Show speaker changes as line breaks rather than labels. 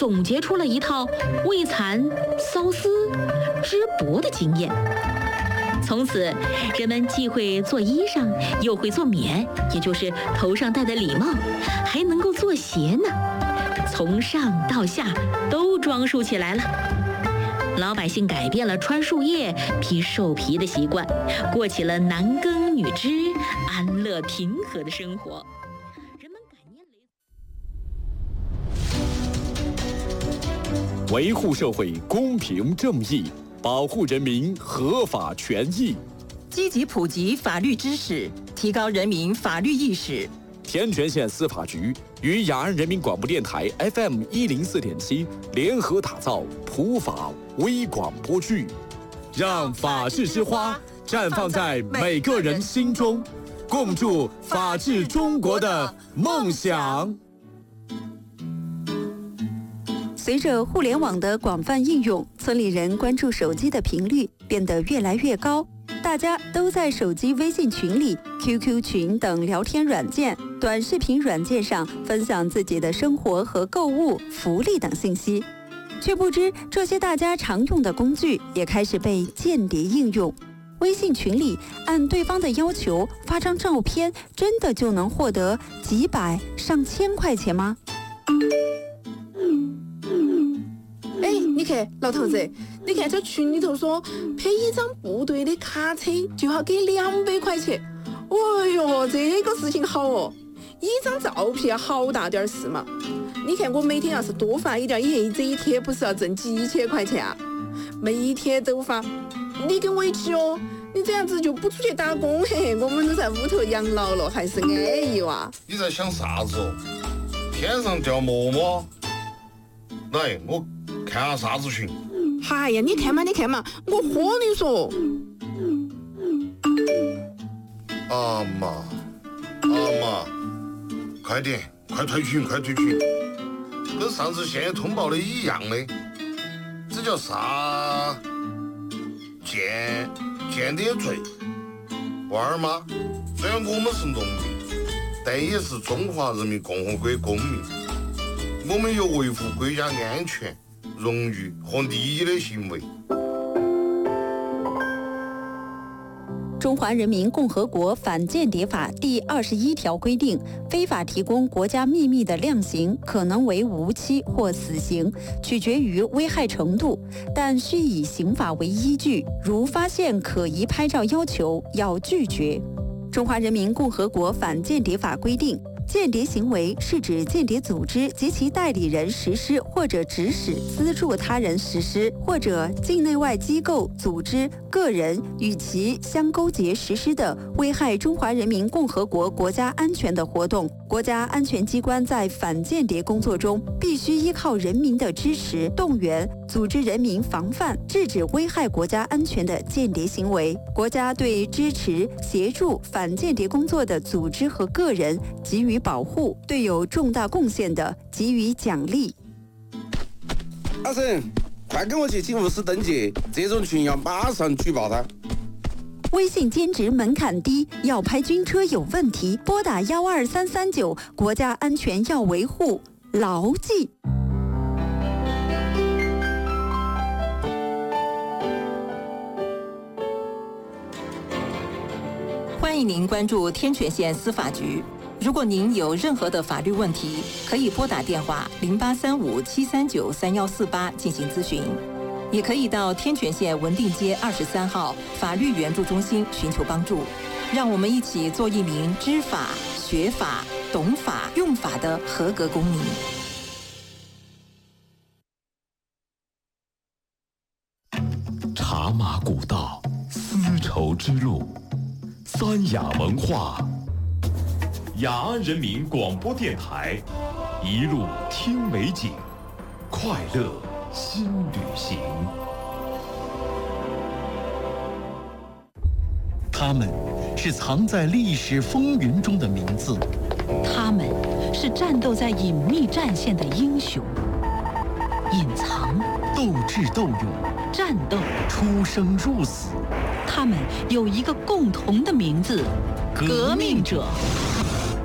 总结出了一套痿蚕、缫丝、织帛的经验。从此，人们既会做衣裳，又会做棉，也就是头上戴的礼帽，还能够做鞋呢。从上到下都装束起来了。老百姓改变了穿树叶、披兽皮的习惯，过起了男耕女织、安乐平和的生活。人们感念
维护社会公平正义，保护人民合法权益，
积极普及法律知识，提高人民法律意识。
天全县司法局与雅安人民广播电台 FM104.7联合打造普法微广播剧，让法治之花绽放在每个人心中，共筑法治中国的梦想。
随着互联网的广泛应用，村里人关注手机的频率变得越来越高。大家都在手机微信群里、QQ 群等聊天软件、短视频软件上分享自己的生活和购物、福利等信息，却不知这些大家常用的工具也开始被间谍应用。微信群里按对方的要求发张照片，真的就能获得几百上千块钱吗？
哎，你看老头子，你看这群里头说配一张部队的卡车就要给200块钱。哎呦，这个事情好哦，一张照片好大点事嘛。你看我每天要是多发一点，这一天不是要挣几千块钱啊？每一天都发，你跟我一起哦。你这样子就不出去打工，嘿，我们都在屋头养老了，还是安逸哇。
你在想啥子哦？天上掉馍馍？来，我看下啥子群。
哎呀，你看嘛，我和你说。
阿妈，快点，快退群，跟上次现通报的一样的，这叫啥？间谍罪。娃儿妈，虽然我们是农民，但也是中华人民共和国公民，我们有维护国家安全、荣誉和利益的行为。
中华人民共和国反间谍法第21条规定，非法提供国家秘密的量刑可能为无期或死刑，取决于危害程度，但需以刑法为依据，如发现可疑拍照要求，要拒绝。中华人民共和国反间谍法规定，间谍行为是指间谍组织及其代理人实施或者指使、资助他人实施，或者境内外机构、组织、个人与其相勾结实施的危害中华人民共和国国家安全的活动。国家安全机关在反间谍工作中，必须依靠人民的支持、动员，组织人民防范、制止危害国家安全的间谍行为。国家对支持、协助反间谍工作的组织和个人给予保护，对有重大贡献的给予奖励。
阿婶，快跟我去警务室登记，这种群要马上举报他。
微信兼职门槛低，要拍军车有问题，拨打12339，国家安全要维护，牢记。
欢迎您关注天全县司法局。如果您有任何的法律问题，可以拨打电话0835-739-3148进行咨询，也可以到天全县文定街23号法律援助中心寻求帮助。让我们一起做一名知法、学法、懂法、用法的合格公民。
茶马古道，丝绸之路，三雅文化。雅安人民广播电台，一路听美景，快乐新旅行。
他们是藏在历史风云中的名字，
他们是战斗在隐秘战线的英雄，隐藏、
斗智斗勇、
战斗、
出生入死。
他们有一个共同的名字：革命者。